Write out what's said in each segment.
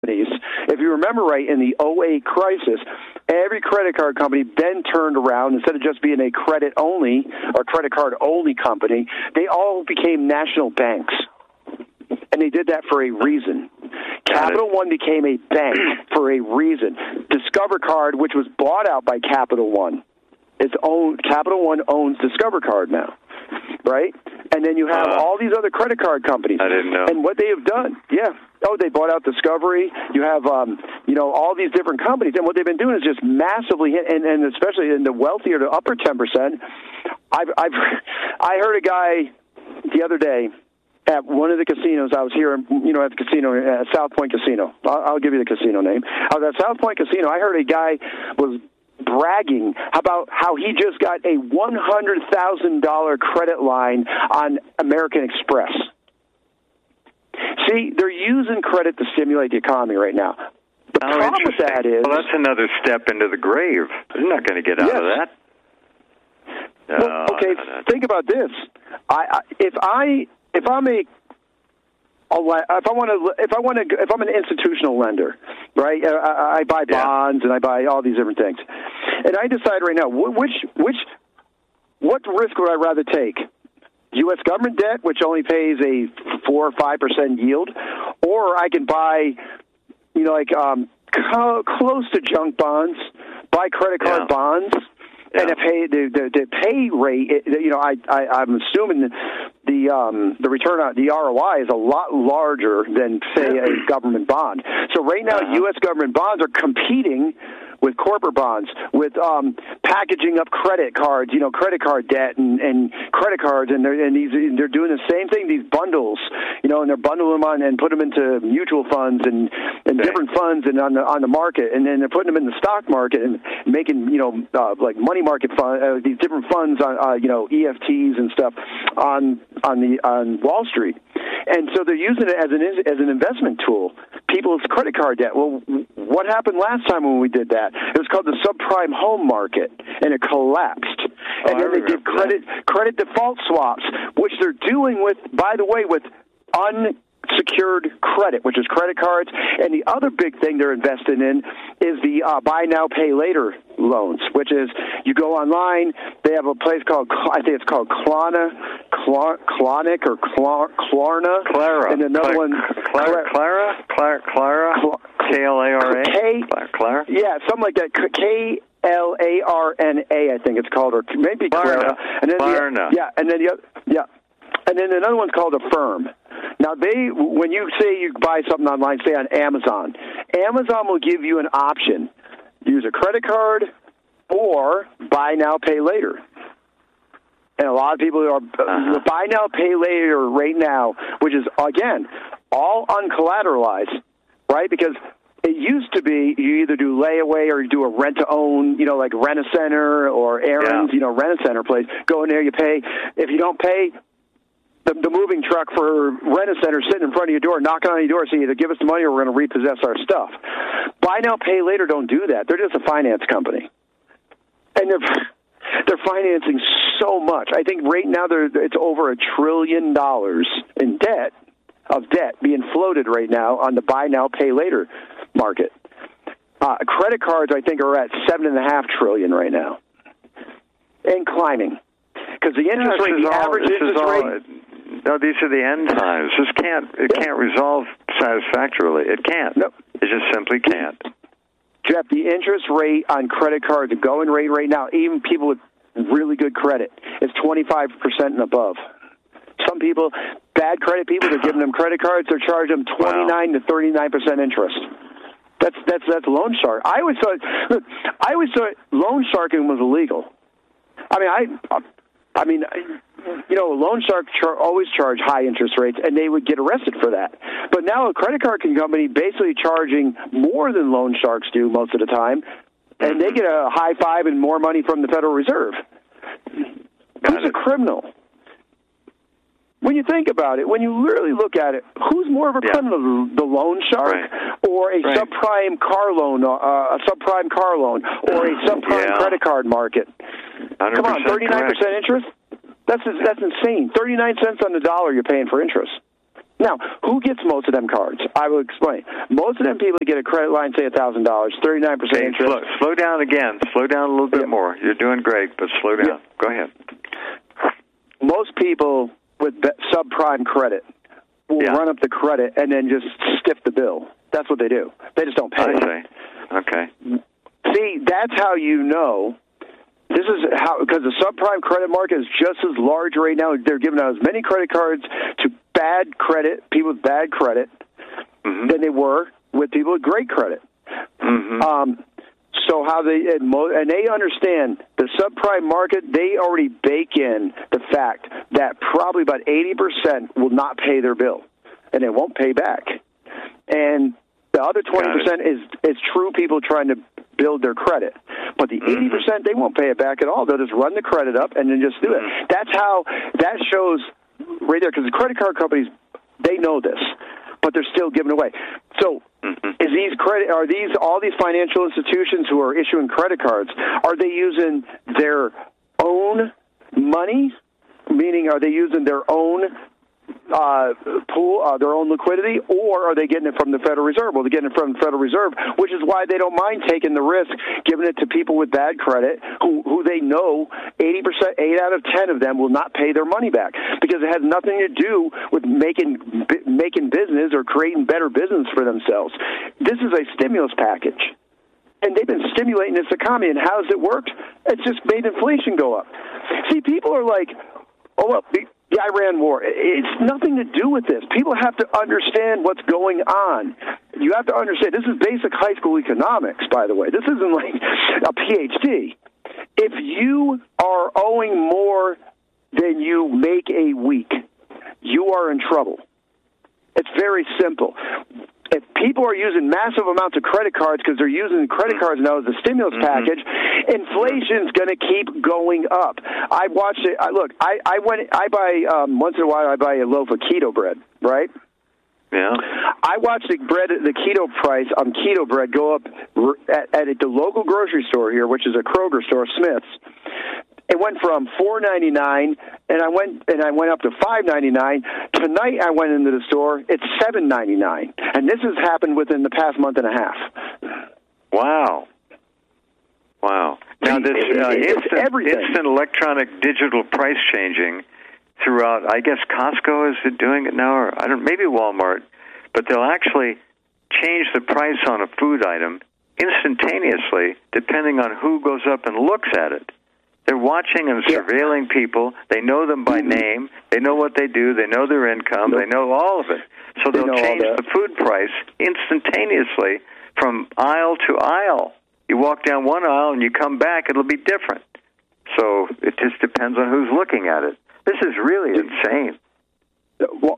If you remember right, in the '08 crisis, every credit card company then turned around. Instead of just being a credit-only or credit card-only company, they all became national banks. And they did that for a reason. Capital One became a bank for a reason. Discover Card, which was bought out by Capital One, Capital One owns Discover Card now, right? And then you have all these other credit card companies. I didn't know. And what they have done, they bought out Discovery. You have, all these different companies. And what they've been doing is just massively, and especially in the wealthier, the upper 10%. I heard a guy the other day at one of the casinos. I was here, at the casino, at South Point Casino. I'll give you the casino name. I was at South Point Casino. I heard a guy was bragging about how he just got a $100,000 credit line on American Express. See, they're using credit to stimulate the economy right now. The problem with that is... Well, that's another step into the grave. They're not going to get out of that. No, think about this. If I'm an institutional lender, right? I buy bonds and I buy all these different things, and I decide right now what risk would I rather take? U.S. government debt, which only pays a 4 or 5% yield, or I can buy, close to junk bonds, buy credit card bonds. Yeah. And the pay rate, I'm assuming the return on the ROI is a lot larger than, say, a government bond. So right now, U.S. government bonds are competing with corporate bonds, with packaging up credit cards, credit card debt and credit cards, and they're doing the same thing. These bundles, and they're bundling them on and put them into mutual funds and different funds and on the market, and then they're putting them in the stock market and making like money market fund, these different funds on EFTs and stuff on Wall Street, and so they're using it as an investment tool. People's credit card debt. Well, what happened last time when we did that? It was called the subprime home market, and it collapsed. And then they did credit default swaps, which they're doing with unsecured credit, which is credit cards. And the other big thing they're investing in is the buy now, pay later loans, which is you go online. They have a place called, I think it's called Klarna, and another one, Clara, K-L-A-R-A, Clara, yeah, something like that, K-L-A-R-N-A, I think it's called, or maybe Clara, and then and then another one's called Affirm. Now, when you say you buy something online, say on Amazon will give you an option: use a credit card or buy now, pay later. And a lot of people are buy now, pay later right now, which is, again, all uncollateralized, right? Because it used to be you either do layaway or you do a rent-to-own, like Rent-A-Center or Aaron's, Rent-A-Center place. Go in there, you pay. If you don't pay, the moving truck for Rent-A-Center sitting in front of your door, knocking on your door, saying either give us the money or we're going to repossess our stuff. Buy now, pay later don't do that. They're just a finance company. And they're financing so much. I think right now it's over $1 trillion in debt being floated right now on the buy now, pay later market. Credit cards, I think, are at $7.5 trillion right now, and climbing. Because the interest rate, the average interest rate. No, these are the end times. It can't resolve satisfactorily. It can't. Nope. It just simply can't. Jeff, the interest rate on credit cards, the going rate right now, even people with really good credit, is 25% and above. Some people, bad credit people, they're giving them credit cards, they're charging them 29 to 39% interest. That's loan shark. I always thought loan sharking was illegal. Loan sharks always charge high interest rates, and they would get arrested for that. But now a credit card company basically charging more than loan sharks do most of the time, and they get a high five and more money from the Federal Reserve. Who's a criminal? When you think about it, when you really look at it, who's more of a criminal, the loan shark or a subprime car loan, or a subprime credit card market? Come on, 39% interest? That's insane. 39 cents on the dollar you're paying for interest. Now, who gets most of them cards? I will explain. Most of them people get a credit line, say $1,000, 39% interest. Slow down again. Slow down a little bit more. You're doing great, but slow down. Go ahead. Most people with subprime credit will run up the credit and then just stiff the bill. That's what they do. They just don't pay. I see. Okay. See, that's how you know. This is how, because the subprime credit market is just as large right now. They're giving out as many credit cards to bad credit, people with bad credit, than they were with people with great credit. So how and they understand the subprime market, they already bake in the fact that probably about 80% will not pay their bill, and they won't pay back. And the other 20% is true people trying to build their credit. But the 80%, they won't pay it back at all. They'll just run the credit up and then just do it. That's how, that shows right there, because the credit card companies, they know this, but they're still giving away. So is all these financial institutions who are issuing credit cards, are they using their own money? Meaning, are they using their own pool, their own liquidity, or are they getting it from the Federal Reserve? Well, they're getting it from the Federal Reserve, which is why they don't mind taking the risk, giving it to people with bad credit who they know 80%, 8 out of 10 of them will not pay their money back, because it has nothing to do with making business or creating better business for themselves. This is a stimulus package. And they've been stimulating this economy, and how has it worked? It's just made inflation go up. See, people are like, oh, well, the Iran war, it's nothing to do with this. People have to understand what's going on. You have to understand, this is basic high school economics, by the way. This isn't like a PhD. If you are owing more than you make a week, you are in trouble. It's very simple. If people are using massive amounts of credit cards because they're using credit cards now as a stimulus package, inflation's going to keep going up. I watched it. I buy once in a while. I buy a loaf of keto bread, right? Yeah. I watched the keto price on keto bread go up at the local grocery store here, which is a Kroger store, Smith's. It went from $4.99, and I went up to $5.99. Tonight, I went into the store. It's $7.99, and this has happened within the past month and a half. Wow. Now, this instant electronic digital price changing throughout. I guess Costco is doing it now, or maybe Walmart, but they'll actually change the price on a food item instantaneously, depending on who goes up and looks at it. They're watching and surveilling people. They know them by name. They know what they do. They know their income. They know all of it. So they'll change the food price instantaneously from aisle to aisle. You walk down one aisle and you come back, it'll be different. So it just depends on who's looking at it. This is really insane. Well,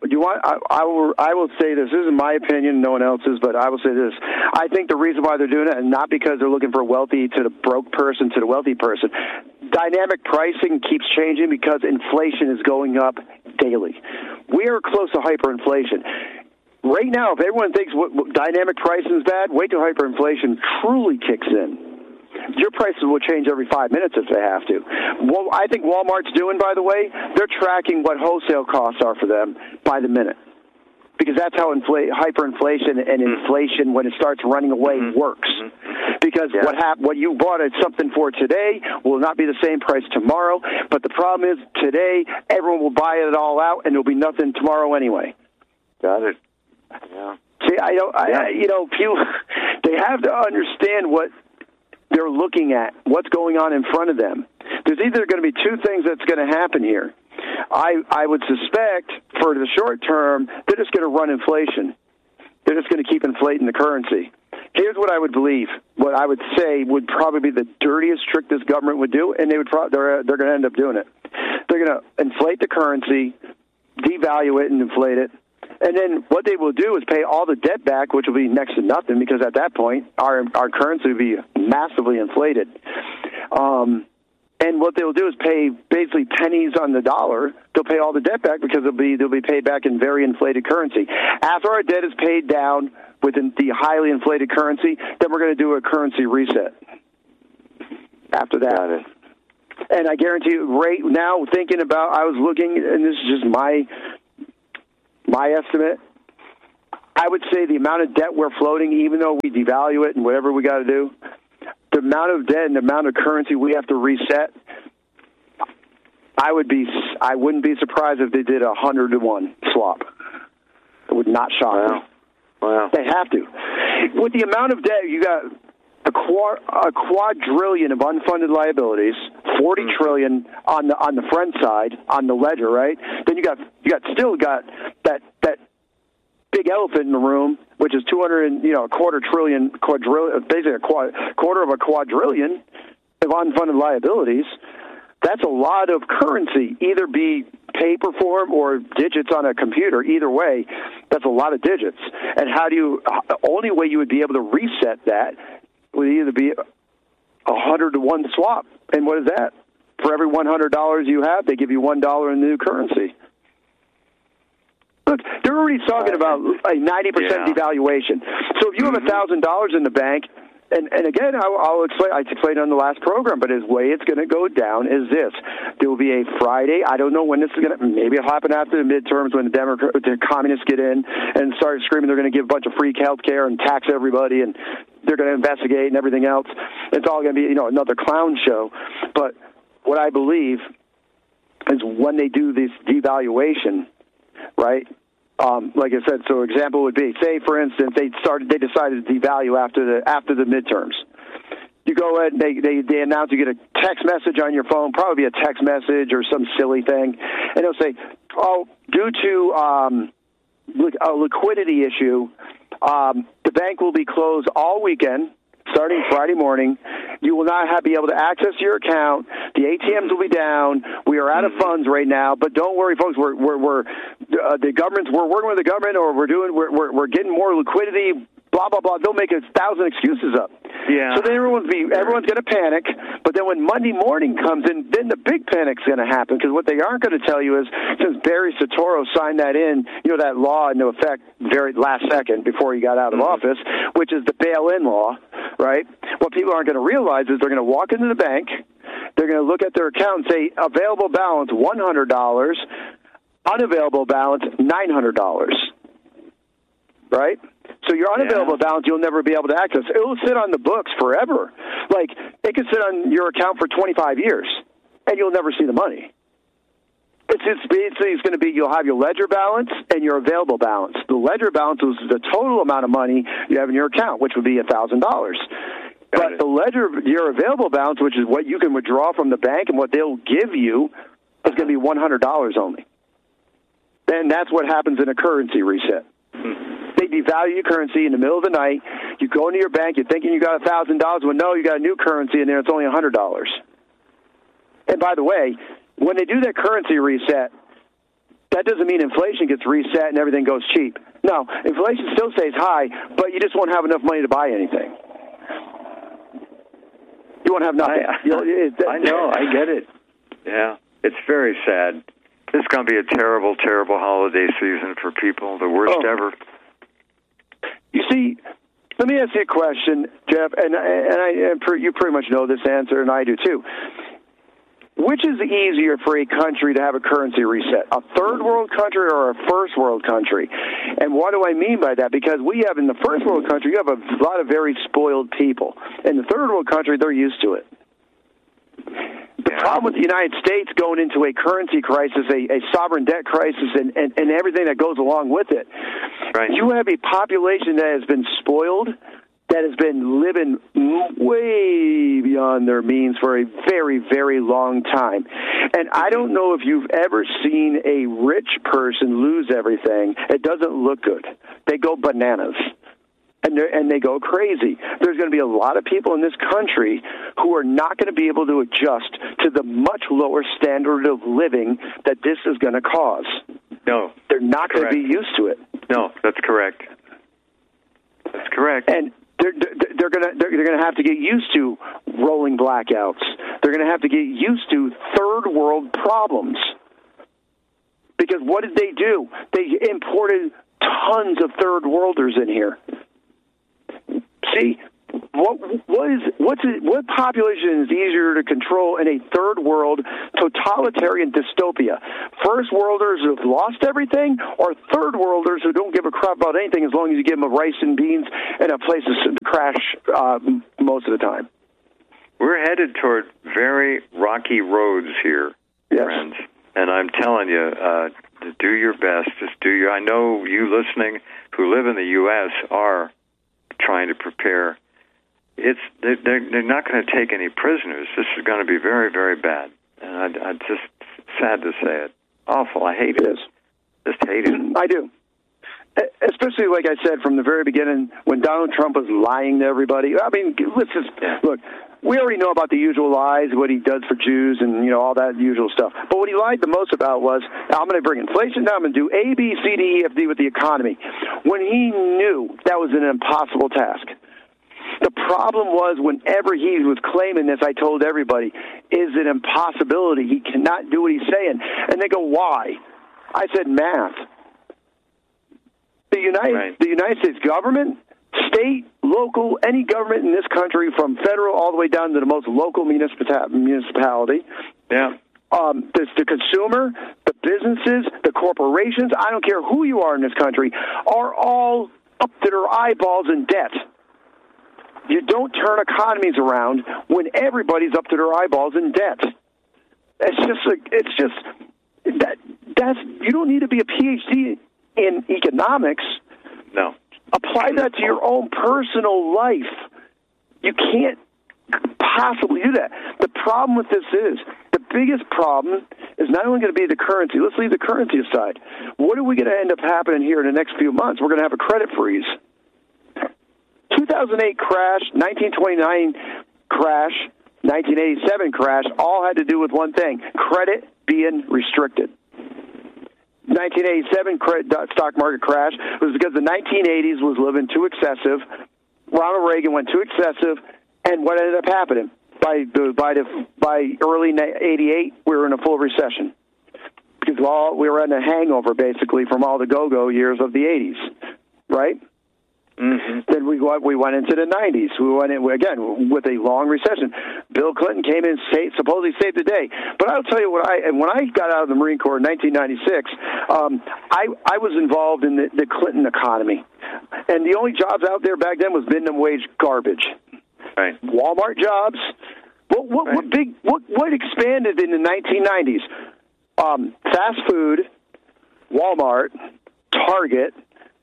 I will say this. This is my opinion, no one else's, but I will say this. I think the reason why they're doing it, and not because they're looking for wealthy to the broke person to the wealthy person, dynamic pricing keeps changing because inflation is going up daily. We are close to hyperinflation. Right now, if everyone thinks dynamic pricing is bad, wait till hyperinflation truly kicks in. Your prices will change every 5 minutes if they have to. Well, I think Walmart's doing, by the way, they're tracking what wholesale costs are for them by the minute. Because that's how hyperinflation and inflation, when it starts running away, works. Because what you bought something for today will not be the same price tomorrow. But the problem is, today, everyone will buy it all out, and there'll be nothing tomorrow anyway. Got it. Yeah. See, people, they have to understand what they're looking at, what's going on in front of them. There's either going to be two things that's going to happen here. I would suspect for the short term, they're just going to run inflation. They're just going to keep inflating the currency. Here's what I would believe. What I would say would probably be the dirtiest trick this government would do, and they're going to end up doing it. They're going to inflate the currency, devalue it, and inflate it. And then what they will do is pay all the debt back, which will be next to nothing, because at that point our currency will be massively inflated. And what they'll do is pay basically pennies on the dollar. They'll pay all the debt back because they'll be paid back in very inflated currency. After our debt is paid down with the highly inflated currency, then we're going to do a currency reset. After that. Got it. And I guarantee you, right now, I was looking, and this is just my my estimate, I would say the amount of debt we're floating, even though we devalue it and whatever we got to do, the amount of debt and the amount of currency we have to reset, I wouldn't be surprised if they did 100-to-1 swap. It would not shock me. Wow. They have to. With the amount of debt, you got a quadrillion of unfunded liabilities, 40 trillion on the front side on the ledger, right? Then you still got that big elephant in the room, which is quarter of a quadrillion of unfunded liabilities. That's a lot of currency, either be paper form or digits on a computer. Either way, that's a lot of digits. And only way you would be able to reset that would either be 100-to-1 swap. And what is that? For every $100 you have, they give you $1 in new currency. Look, they're already talking about a 90% devaluation. So if you have $1,000 in the bank, and again, I'll explain. I explained on the last program, but the way it's going to go down is this: there will be a Friday. I don't know when this is going to. Maybe it'll happen after the midterms when the communists get in and start screaming they're going to give a bunch of free health care and tax everybody, and they're going to investigate and everything else. It's all going to be another clown show. But what I believe is when they do this devaluation, right? Like I said, so example would be, say for instance, they decided to devalue after the midterms. You go ahead and they announce, you get a text message on your phone, probably a text message or some silly thing, and they'll say, due to a liquidity issue, the bank will be closed all weekend, starting Friday morning. You will not be able to access your account. The ATMs will be down. We are out of funds right now, but don't worry, folks. We're working with the government, or we're getting more liquidity. Blah blah blah. They'll make 1,000 excuses up. Yeah. So then everyone's going to panic. But then when Monday morning comes in, then the big panic's going to happen, because what they aren't going to tell you is, since Barry Soetoro signed that that law into effect very last second before he got out of office, which is the bail-in law, right? What people aren't going to realize is they're going to walk into the bank, they're going to look at their account and say available balance $100, unavailable balance $900, right? So your unavailable balance, you'll never be able to access. It will sit on the books forever. Like, it could sit on your account for 25 years, and you'll never see the money. It's going to be, you'll have your ledger balance and your available balance. The ledger balance is the total amount of money you have in your account, which would be $1,000. But the ledger, your available balance, which is what you can withdraw from the bank and what they'll give you, is going to be $100 only. And that's what happens in a currency reset. They devalue your currency in the middle of the night. You go into your bank, you're thinking you got $1,000. Well, no, you got a new currency in there. It's only $100. And by the way, when they do that currency reset, that doesn't mean inflation gets reset and everything goes cheap. No, inflation still stays high, but you just won't have enough money to buy anything. You won't have nothing. I know. I get it. Yeah. It's very sad. This is going to be a terrible, terrible holiday season for people, the worst ever. You see, let me ask you a question, Jeff, and you pretty much know this answer, and I do too. Which is easier for a country to have a currency reset, a third world country or a first world country? And what do I mean by that? Because we have, in the first world country, you have a lot of very spoiled people. In the third world country, they're used to it. The problem with the United States going into a currency crisis, a sovereign debt crisis, and everything that goes along with it, you have a population that has been spoiled, that has been living way beyond their means for a very, very long time. And I don't know if you've ever seen a rich person lose everything. It doesn't look good. They go bananas. And they go crazy. There's going to be a lot of people in this country who are not going to be able to adjust to the much lower standard of living that this is going to cause. No. They're not going to be used to it. No, that's correct. That's correct. And they're going to have to get used to rolling blackouts. They're going to have to get used to third world problems. Because what did they do? They imported tons of third worlders in here. See, what population is easier to control in a third world totalitarian dystopia? First worlders who have lost everything, or third worlders who don't give a crap about anything as long as you give them rice and beans and a place to crash most of the time? We're headed toward very rocky roads here, friends. And I'm telling you, do your best. I know you listening who live in the U.S. are trying to prepare. They're not going to take any prisoners. This is going to be very, very bad. And I just sad to say it. Awful. I hate it. Just hate it. I do. Especially, like I said, from the very beginning, when Donald Trump was lying to everybody. I mean, let's just look. We already know about the usual lies, what he does for Jews, and all that usual stuff. But what he lied the most about was, I'm going to bring inflation down. I'm going to do A, B, C, D, E, F, D with the economy, when he knew that was an impossible task. The problem was, whenever he was claiming this, I told everybody, is an impossibility. He cannot do what he's saying. And they go, why? I said, math. The United States government, state, local, any government in this country, from federal all the way down to the most local municipality. Yeah. The consumer, the businesses, the corporations, I don't care who you are in this country, are all up to their eyeballs in debt. You don't turn economies around when everybody's up to their eyeballs in debt. You don't need to be a PhD in economics. No. Apply that to your own personal life. You can't possibly do that. The problem with this is, the biggest problem is not only going to be the currency. Let's leave the currency aside. What are we going to end up happening here in the next few months? We're going to have a credit freeze. 2008 crash, 1929 crash, 1987 crash, all had to do with one thing: credit being restricted. 1987 stock market crash was because the 1980s was living too excessive. Ronald Reagan went too excessive, and what ended up happening? By early 88, we were in a full recession because we were in a hangover basically from all the go-go years of the 80s, right? Mm-hmm. Then we went into the 90s. We went in, again, with a long recession. Bill Clinton came in, supposedly saved the day. But I'll tell you when I got out of the Marine Corps in 1996, I was involved in the Clinton economy. And the only jobs out there back then was minimum wage garbage. Right. Walmart jobs. What expanded in the 1990s? Fast food, Walmart, Target,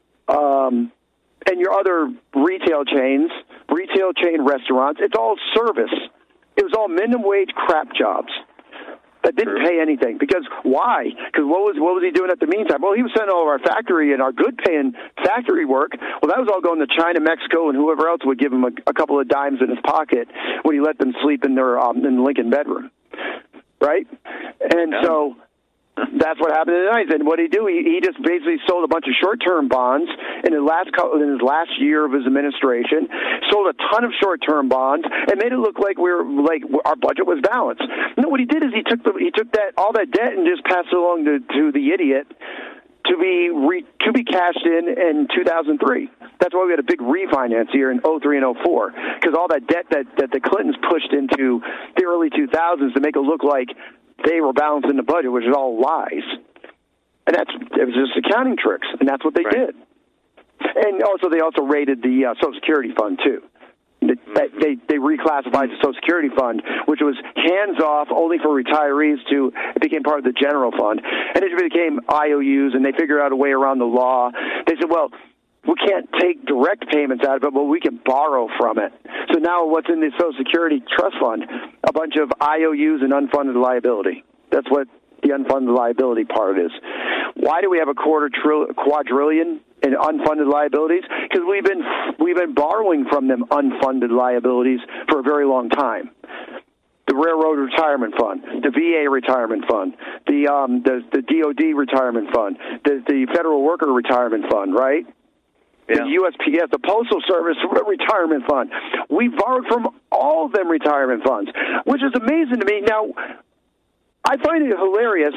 and your other retail chain restaurants. It's all service. It was all minimum wage crap jobs that didn't pay anything. Because why? Because what was he doing at the meantime? Well, he was sending all of our factory and our good-paying factory work. Well, that was all going to China, Mexico, and whoever else would give him a couple of dimes in his pocket when he let them sleep in their in the Lincoln bedroom, right? And so that's what happened in the 90s. And what did he do? He just basically sold a bunch of short-term bonds in his last year of his administration, sold a ton of short-term bonds, and made it look like our budget was balanced. No, what he did is he took all that debt and just passed it along to the idiot to be cashed in 2003. That's why we had a big refinance here in 03 and 04, because all that debt that the Clintons pushed into the early 2000s to make it look like they were balancing the budget, which is all lies. And it was just accounting tricks, and that's what they did. And also, they also raided the Social Security Fund, too. They reclassified the Social Security Fund, which was hands-off only for retirees, it became part of the general fund. And it became IOUs, and they figured out a way around the law. They said, well, we can't take direct payments out of it, but we can borrow from it. So now what's in the Social Security Trust Fund? A bunch of IOUs and unfunded liability. That's what the unfunded liability part is. Why do we have a quadrillion in unfunded liabilities? Because we've been borrowing from them unfunded liabilities for a very long time. The Railroad Retirement Fund, the VA Retirement Fund, the DOD Retirement Fund, the Federal Worker Retirement Fund, right? The USPS, the Postal Service Retirement Fund. We borrowed from all of them retirement funds, which is amazing to me. Now, I find it hilarious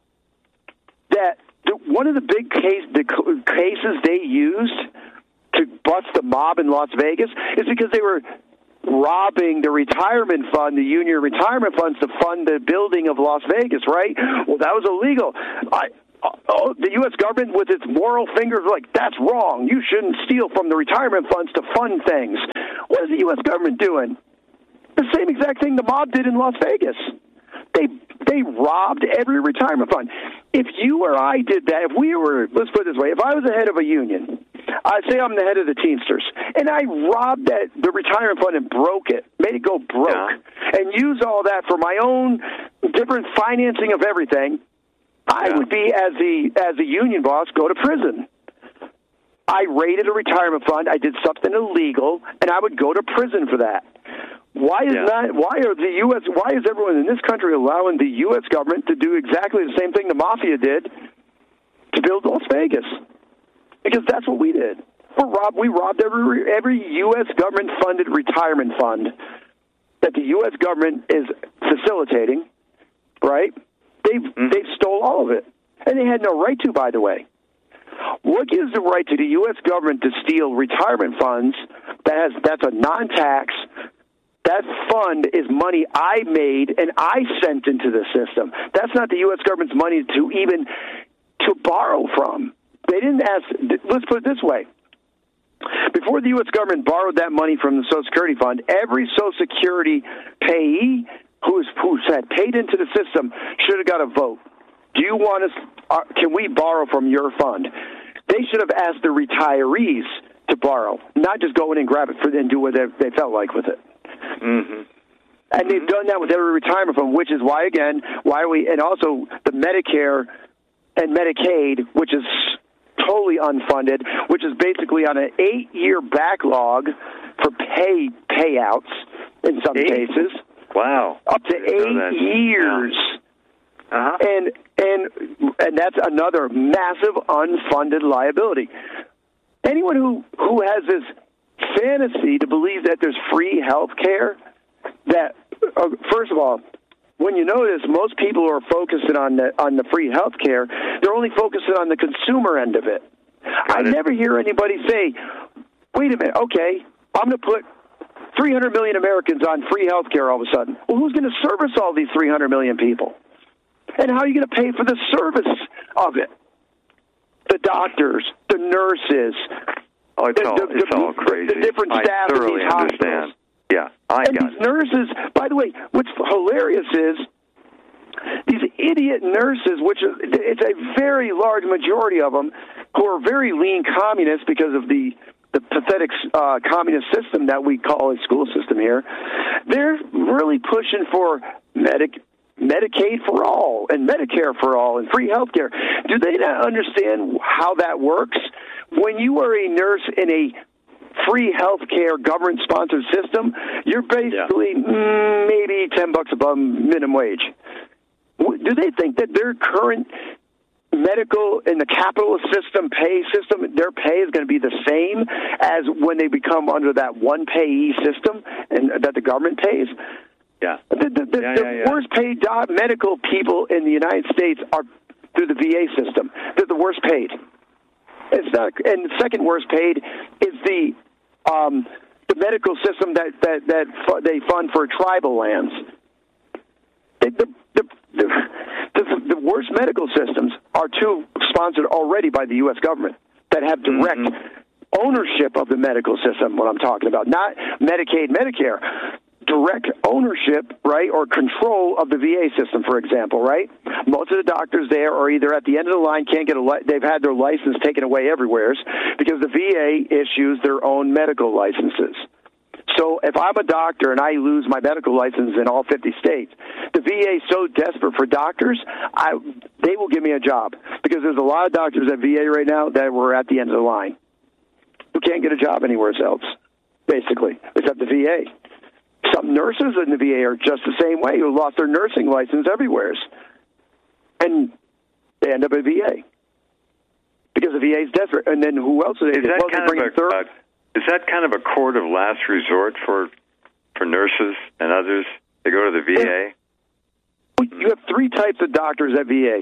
that one of the big cases they used to bust the mob in Las Vegas is because they were robbing the retirement fund, the union retirement funds, to fund the building of Las Vegas, right? Well, that was illegal. The U.S. government, with its moral fingers, like, that's wrong. You shouldn't steal from the retirement funds to fund things. What is the U.S. government doing? The same exact thing the mob did in Las Vegas. They robbed every retirement fund. If you or I did that, if we were, let's put it this way, if I was the head of a union, I'd say I'm the head of the Teamsters, and I robbed the retirement fund and broke it, made it go broke, and used all that for my own different financing of everything, I would be, as a union boss, go to prison. I raided a retirement fund, I did something illegal, and I would go to prison for that. Why is Why is everyone in this country allowing the U.S. government to do exactly the same thing the mafia did to build Las Vegas? Because that's what we did. We robbed every U.S. government-funded retirement fund that the U.S. government is facilitating. Right? They stole all of it, and they had no right to. By the way, what gives the right to the U.S. government to steal retirement funds? That's a non-tax. That fund is money I made and I sent into the system. That's not the U.S. government's money to borrow from. They didn't ask. Let's put it this way. Before the U.S. government borrowed that money from the Social Security Fund, every Social Security payee who had paid into the system should have got a vote. Do you want us? Can we borrow from your fund? They should have asked the retirees to borrow, not just go in and grab it and do what they felt like with it. Mm-hmm. And they've done that with every retirement fund, which is why and also the Medicare and Medicaid, which is totally unfunded, which is basically on an 8-year backlog for payouts in some cases. Wow. Up to 8 years. Uh-huh. And that's another massive unfunded liability. Anyone who has this fantasy to believe that there's free health care, that first of all, when you notice most people who are focusing on the free health care, they're only focusing on the consumer end of it. I never hear anybody say, wait a minute, okay, I'm going to put 300 million Americans on free health care all of a sudden. Well, who's going to service all these 300 million people? And how are you going to pay for the service of it? The doctors, the nurses. Oh, it's all crazy. The different staff in these hospitals. Yeah, these nurses, by the way, what's hilarious is these idiot nurses, it's a very large majority of them, who are very lean communists because of the pathetic communist system that we call a school system here. They're really pushing for Medicaid for all and Medicare for all and free health care. Do they not understand how that works? When you are a nurse in a free health care government-sponsored system, you're basically maybe $10 above minimum wage. Do they think that their current medical in the capitalist system, their pay is going to be the same as when they become under that one payee system and that the government pays? Yeah. The worst paid medical people in the United States are through the VA system. They're the worst paid. It's not, and the second worst paid is the medical system that they fund for tribal lands. The worst medical systems are two sponsored already by the U.S. government that have direct ownership of the medical system. What I'm talking about, not Medicaid, Medicare. Direct ownership, right, or control of the VA system, for example, right? Most of the doctors there are either at the end of the line, can't get they've had their license taken away everywhere because the VA issues their own medical licenses. So if I'm a doctor and I lose my medical license in all 50 states, the VA is so desperate for doctors, they will give me a job because there's a lot of doctors at VA right now that were at the end of the line who can't get a job anywhere else, basically, except the VA. Some nurses in the VA are just the same way, who lost their nursing license everywhere. And they end up at VA. Because the VA is desperate. And then who else? Is that kind of a court of last resort for nurses and others to go to the VA? You have three types of doctors at VA.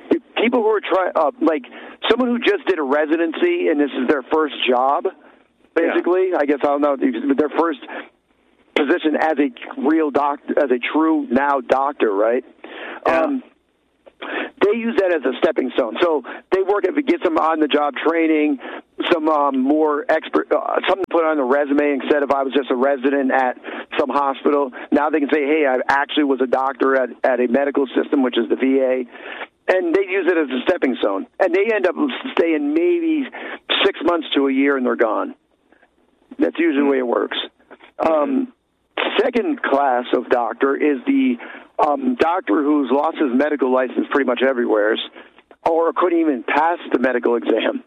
People who are like someone who just did a residency and this is their first job. basically. Yeah. I guess I don't know. Their first position as a real doctor, as a true now doctor, right? Yeah. They use that as a stepping stone. So they work if it gets them on-the-job training, some more expert, something to put on the resume instead of I was just a resident at some hospital. Now they can say, hey, I actually was a doctor at a medical system, which is the VA. And they use it as a stepping stone. And they end up staying maybe 6 months to a year, and they're gone. That's usually the way it works. Second class of doctor is the doctor who's lost his medical license pretty much everywhere, or couldn't even pass the medical exam.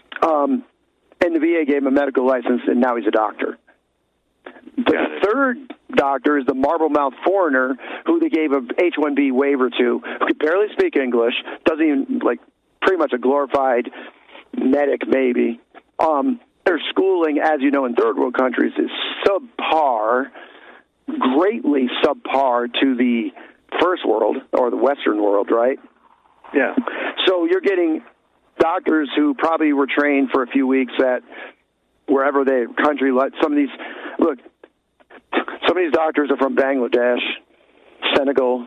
And the VA gave him a medical license, and now he's a doctor. The third doctor is the marble-mouthed foreigner who they gave a H-1B waiver to, who could barely speak English, doesn't even, pretty much a glorified medic maybe. Their schooling, as you know, in third world countries is subpar, greatly subpar to the first world or the Western world, right? Yeah. So you're getting doctors who probably were trained for a few weeks at wherever they country. Some of these doctors are from Bangladesh, Senegal.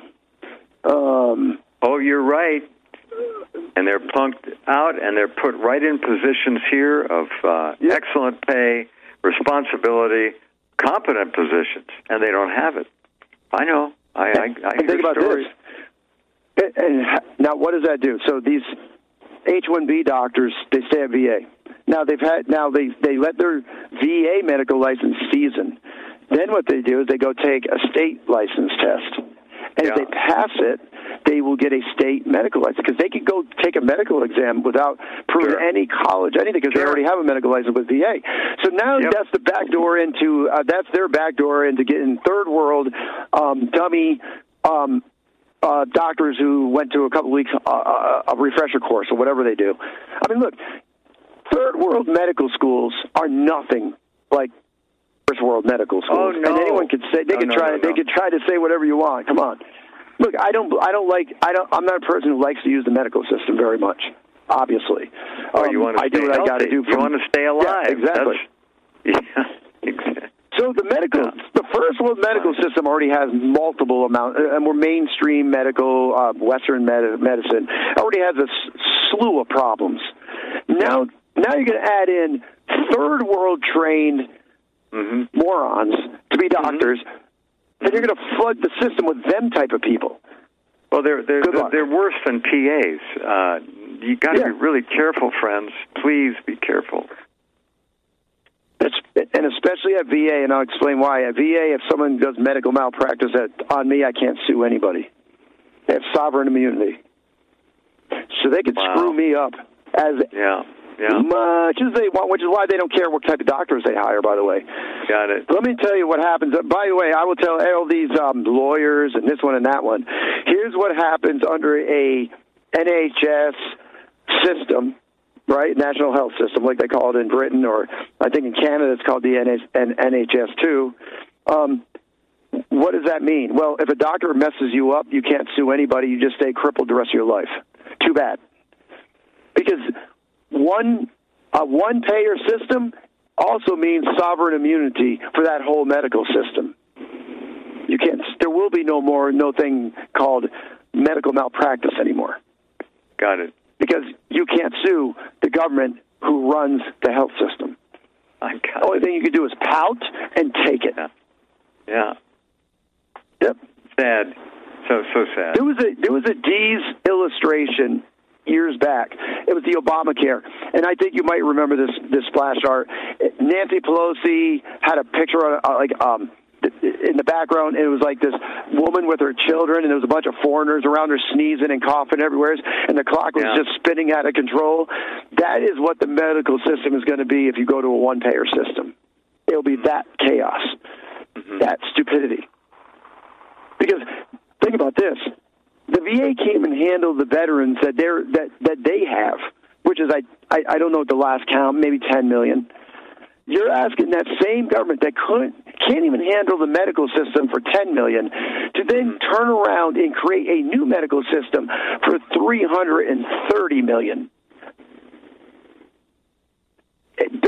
Oh, you're right. And they're plunked out, and they're put right in positions here of excellent pay, responsibility, competent positions, and they don't have it. I know. I think about stories. This. And now, what does that do? So these H-1B doctors, they stay at VA. Now they let their VA medical license season. Then what they do is they go take a state license test, and if they pass it, they will get a state medical license, because they can go take a medical exam without proving any college, anything, because they already have a medical license with VA. So now that's the back door into that's their back door into getting third world dummy doctors who went to a couple weeks a refresher course or whatever they do. I mean, look, third world medical schools are nothing like first world medical schools. Oh, no. And anyone could say they could try to say whatever you want. Come on. Look, I'm not a person who likes to use the medical system very much, obviously. You want to I do what I got to do. You want to stay alive. Yeah, exactly. Exactly. So the first world medical system already has multiple amounts, and we're mainstream medical, Western medicine, already has a slew of problems. Now you're going to add in third world trained morons to be doctors. Then you're going to flood the system with them type of people. Well, they're worse than PAs. You got to be really careful, friends. Please be careful. And especially at VA, and I'll explain why. At VA, if someone does medical malpractice on me, I can't sue anybody. They have sovereign immunity, so they could screw me up as much as they want, which is why they don't care what type of doctors they hire, by the way. Got it. Let me tell you what happens. By the way, I will tell all these lawyers and this one and that one. Here's what happens under a NHS system, right? National Health System, like they call it in Britain, or I think in Canada it's called the NHS too. What does that mean? Well, if a doctor messes you up, you can't sue anybody. You just stay crippled the rest of your life. Too bad. Because one payer system also means sovereign immunity for that whole medical system. You can't. There will be no thing called medical malpractice anymore. Got it. Because you can't sue the government who runs the health system. The only thing you can do is pout and take it. Yeah. Yep. Sad. So sad. There was a Dee's illustration years back. It was the Obamacare, and I think you might remember this splash art. Nancy Pelosi had a picture on in the background. It was like this woman with her children, and there was a bunch of foreigners around her sneezing and coughing everywhere, and the clock was just spinning out of control. That is what the medical system is going to be if you go to a one-payer system. It'll be that chaos, that stupidity. Because think about this. The VA came and handled the veterans that they have, which is, I don't know the last count, maybe 10 million. You're asking that same government that can't even handle the medical system for 10 million to then turn around and create a new medical system for 330 million.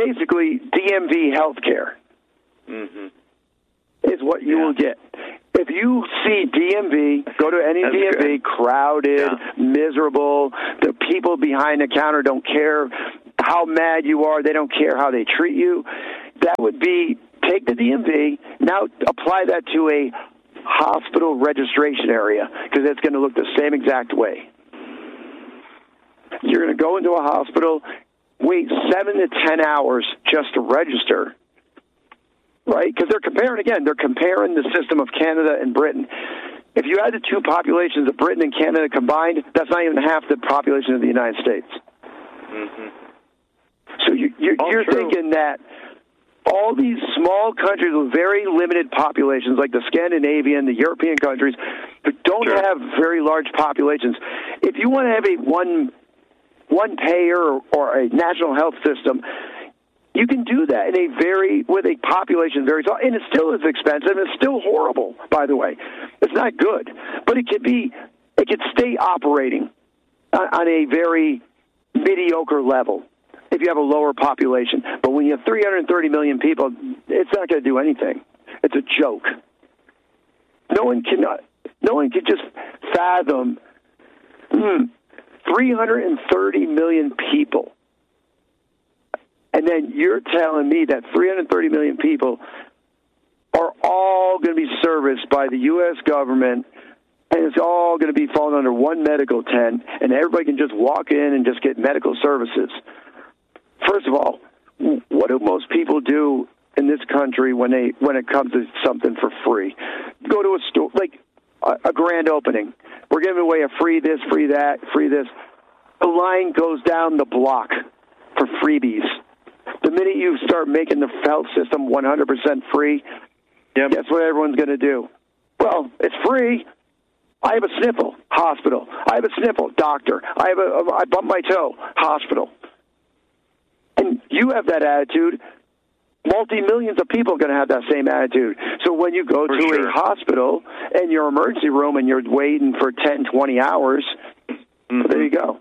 basically DMV healthcare. Mm-hmm. Is what you will get. If you see DMV, go to any DMV, crowded, miserable, the people behind the counter don't care how mad you are, they don't care how they treat you. That would be, take the DMV, now apply that to a hospital registration area, because it's going to look the same exact way. You're going to go into a hospital, wait 7 to 10 hours just to register. Right? Because they're comparing the system of Canada and Britain. If you add the two populations of Britain and Canada combined, that's not even half the population of the United States. Mm-hmm. So you're thinking that all these small countries with very limited populations, like the Scandinavian, the European countries, that don't have very large populations, if you want to have a one payer or a national health system, you can do that with a population very small, and it still is expensive. It's still horrible, by the way. It's not good, but it could stay operating on a very mediocre level if you have a lower population. But when you have 330 million people, it's not going to do anything. It's a joke. No one can just fathom 330 million people. And then you're telling me that 330 million people are all going to be serviced by the U.S. government, and it's all going to be falling under one medical tent, and everybody can just walk in and just get medical services. First of all, what do most people do in this country when it comes to something for free? Go to a store, like a grand opening. We're giving away a free this, free that, free this. The line goes down the block for freebies. The minute you start making the health system 100% free, guess what everyone's going to do? Well, it's free. I have a sniffle, hospital. I have a sniffle, doctor. I bump my toe, hospital. And you have that attitude. Multi-millions of people are going to have that same attitude. So when you go to a hospital and your emergency room and you're waiting for 10, 20 hours, there you go.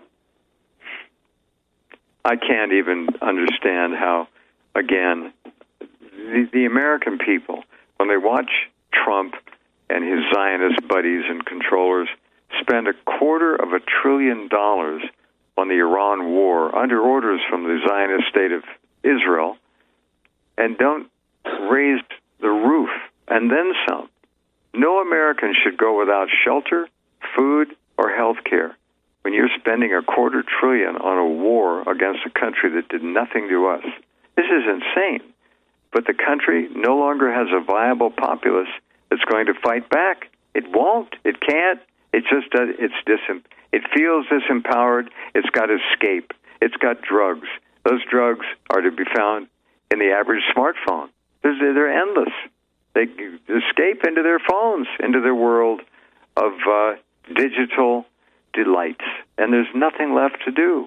I can't even understand how, again, the American people, when they watch Trump and his Zionist buddies and controllers spend $250 billion on the Iran war under orders from the Zionist state of Israel, and don't raise the roof and then some. No American should go without shelter, food, or health care. When you're spending $250 billion on a war against a country that did nothing to us, this is insane. But the country no longer has a viable populace that's going to fight back. It won't. It can't. It just does. It feels disempowered. It's got escape. It's got drugs. Those drugs are to be found in the average smartphone. They're endless. They escape into their phones, into their world of digital delights, and there's nothing left to do.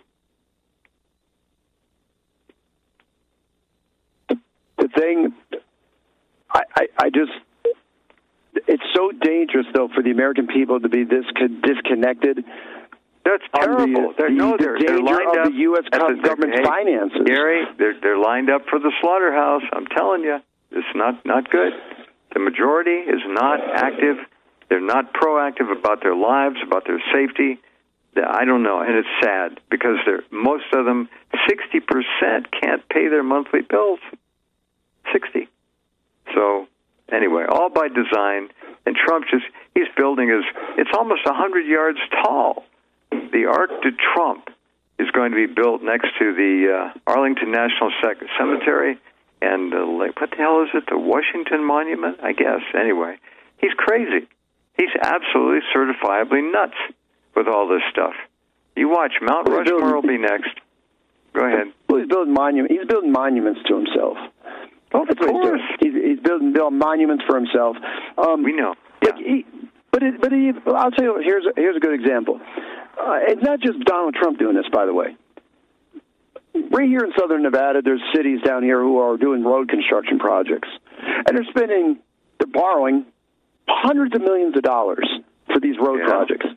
The thing, I just, it's so dangerous, though, for the American people to be this disconnected. That's terrible. They're lined up. The U.S. government's finances. Gary, they're lined up for the slaughterhouse. I'm telling you, it's not good. The majority is not active. They're not proactive about their lives, about their safety. I don't know, and it's sad because most of them, 60% can't pay their monthly bills. 60. So anyway, all by design. And Trump he's building it's almost 100 yards tall. The Arc de Trump is going to be built next to the Arlington National Cemetery and what the hell is it? The Washington Monument, I guess. Anyway, he's crazy. He's absolutely certifiably nuts with all this stuff. You watch. Mount Rushmore will be next. Go ahead. Well, he's building monuments. He's building monuments to himself. Oh, of course. He's building monuments for himself. We know. Yeah. But I'll tell you. Here's a good example. It's not just Donald Trump doing this, by the way. Right here in southern Nevada, there's cities down here who are doing road construction projects, and they're borrowing hundreds of millions of dollars for these road projects.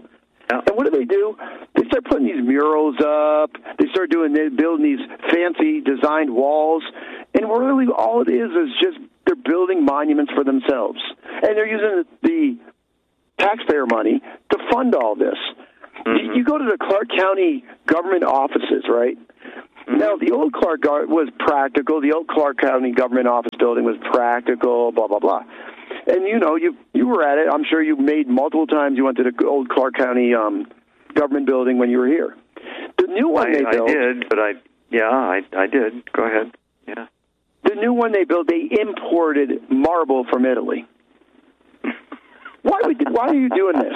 And what do? They start putting these murals up. They start building these fancy designed walls. And really all it is just they're building monuments for themselves. And they're using the taxpayer money to fund all this. Mm-hmm. You go to the Clark County government offices, right? Mm-hmm. Now, the old Clark was practical. The old Clark County government office building was practical, blah, blah, blah. And, you were at it. I'm sure you made multiple times. You went to the old Clark County government building when you were here. The new one they built... I did, but I did. Go ahead. Yeah. The new one they built, they imported marble from Italy. Why are you doing this?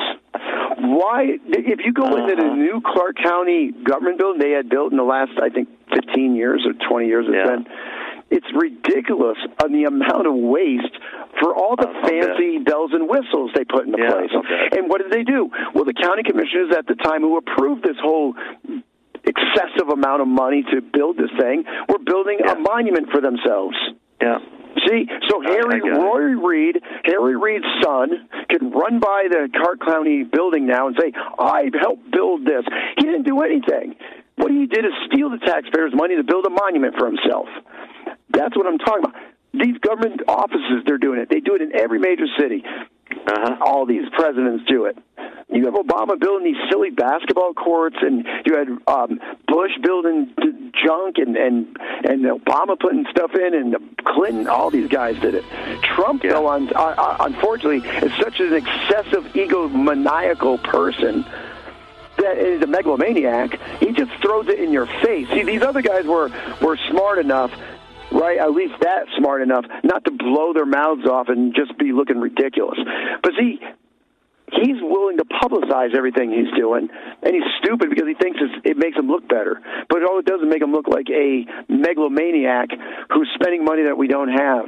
Why, if you go into the new Clark County government building they had built in the last, I think, 15 years or 20 years it's been, it's ridiculous on the amount of waste for all the fancy bells and whistles they put into place. And what did they do? Well, the county commissioners at the time who approved this whole excessive amount of money to build this thing were building a monument for themselves. Yeah. See, so Harry Reid's son can run by the Clark County building now and say, I helped build this. He didn't do anything. What he did is steal the taxpayers' money to build a monument for himself. That's what I'm talking about. These government offices, they're doing it. They do it in every major city. All these presidents do it. You have Obama building these silly basketball courts, and you had Bush building junk, and Obama putting stuff in, and Clinton. All these guys did it. Trump, though, unfortunately, is such an excessive egomaniacal person that is a megalomaniac. He just throws it in your face. See, these other guys were smart enough. Right, at least that smart enough not to blow their mouths off and just be looking ridiculous. But see, he's willing to publicize everything he's doing, and he's stupid because he thinks it makes him look better. But all it does is make him look like a megalomaniac who's spending money that we don't have.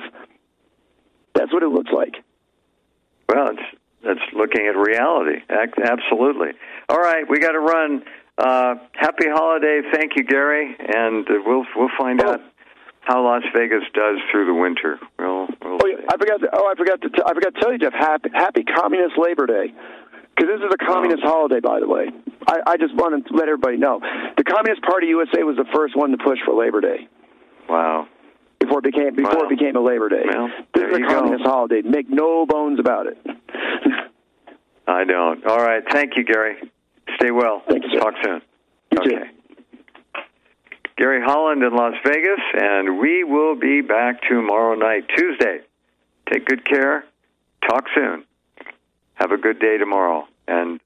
That's what it looks like. Well, it's looking at reality. Absolutely. All right, we got to run. Happy holiday. Thank you, Gary, and we'll find out how Las Vegas does through the winter. I forgot to tell you, Jeff. Happy Communist Labor Day, because this is a communist holiday, by the way. I just want to let everybody know the Communist Party USA was the first one to push for Labor Day. Wow! Before it became a Labor Day. Well, this is a communist holiday. Make no bones about it. I don't. All right. Thank you, Gary. Stay well. Thank you, sir. Talk soon. You okay. too. Gary Holland in Las Vegas, and we will be back tomorrow night, Tuesday. Take good care. Talk soon. Have a good day tomorrow. And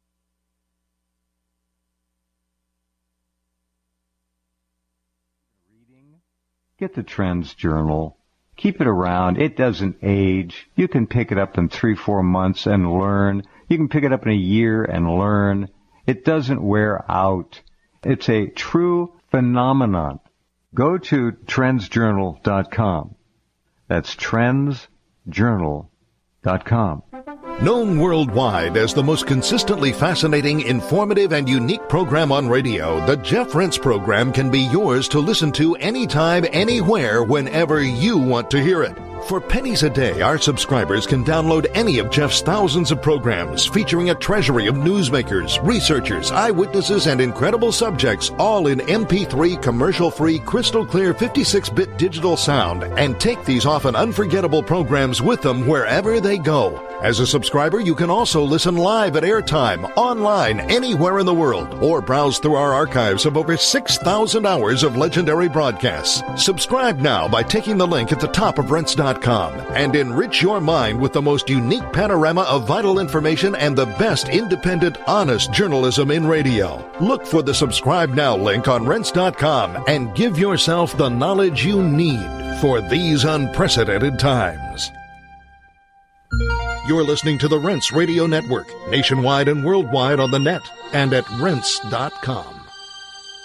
get the Trends Journal. Keep it around. It doesn't age. You can pick it up in 3-4 months and learn. You can pick it up in a year and learn. It doesn't wear out. It's a true phenomenon. Go to trendsjournal.com. That's trendsjournal.com. Known worldwide as the most consistently fascinating, informative, and unique program on radio, the Jeff Rense program can be yours to listen to anytime, anywhere, whenever you want to hear it. For pennies a day, our subscribers can download any of Jeff's thousands of programs featuring a treasury of newsmakers, researchers, eyewitnesses, and incredible subjects, all in MP3 commercial-free, crystal-clear 56-bit digital sound, and take these often unforgettable programs with them wherever they go. As a subscriber, you can also listen live at airtime, online, anywhere in the world, or browse through our archives of over 6,000 hours of legendary broadcasts. Subscribe now by taking the link at the top of Rense.com and enrich your mind with the most unique panorama of vital information and the best independent, honest journalism in radio. Look for the Subscribe Now link on Rense.com and give yourself the knowledge you need for these unprecedented times. You're listening to the Rense Radio Network, nationwide and worldwide on the net and at Rense.com.